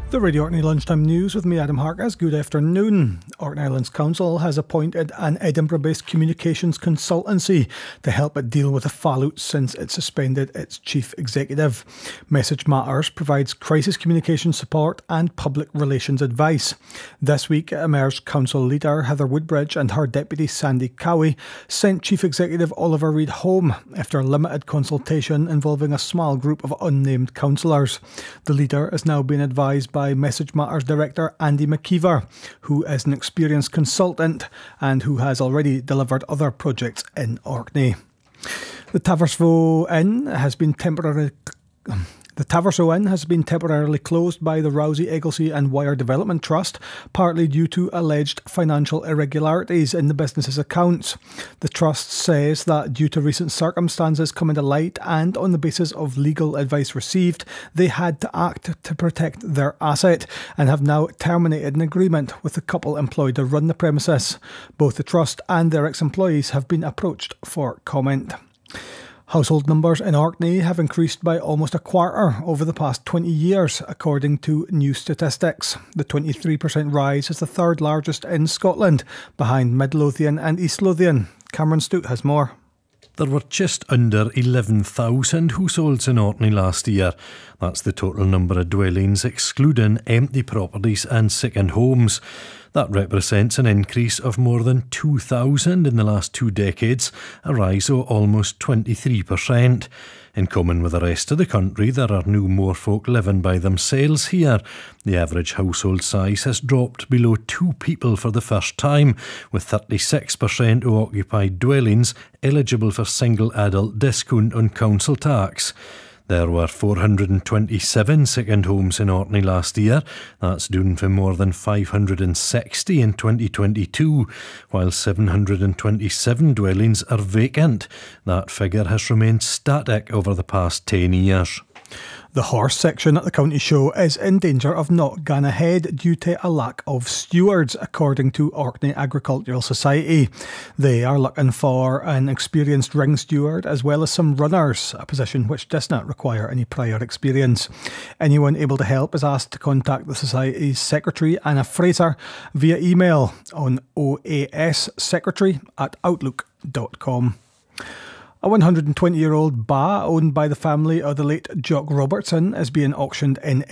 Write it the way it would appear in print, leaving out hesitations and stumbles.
The Radio Orkney Lunchtime News with me, Adam Harkas. Good afternoon. Orkney Islands Council has appointed an Edinburgh-based communications consultancy to help it deal with the fallout since it suspended its chief executive. Message Matters provides crisis communication support and public relations advice. This week, it emerged council leader Heather Woodbridge and her deputy Sandy Cowie sent chief executive Oliver Reid home after limited consultation involving a small group of unnamed councillors. The leader is now being advised by Message Matters Director Andy McKeever, who is an experienced consultant and who has already delivered other projects in Orkney. The Taversvo Inn has been temporarily closed by the Rousey, Egglesey and Wyre Development Trust, partly due to alleged financial irregularities in the business's accounts. The Trust says that due to recent circumstances coming to light and on the basis of legal advice received, they had to act to protect their asset and have now terminated an agreement with the couple employed to run the premises. Both the Trust and their ex-employees have been approached for comment. Household numbers in Orkney have increased by almost a quarter over the past 20 years, according to new statistics. The 23% rise is the third largest in Scotland, behind Mid Lothian and East Lothian. Cameron Stout has more. There were just under 11,000 households in Orkney last year. That's the total number of dwellings, excluding empty properties and second homes. That represents an increase of more than 2,000 in the last 2 decades, a rise of almost 23%. In common with the rest of the country, there are now more folk living by themselves here. The average household size has dropped below 2 people for the first time, with 36% of occupied dwellings eligible for single adult discount on council tax. There were 427 second homes in Orkney last year. That's down from more than 560 in 2022, while 727 dwellings are vacant. That figure has remained static over the past 10 years. The horse section at the county show is in danger of not going ahead due to a lack of stewards, according to Orkney Agricultural Society. They are looking for an experienced ring steward as well as some runners, a position which does not require any prior experience. Anyone able to help is asked to contact the Society's Secretary Anna Fraser via email on oassecretary@outlook.com. A 120-year-old ba owned by the family of the late Jock Robertson is being auctioned in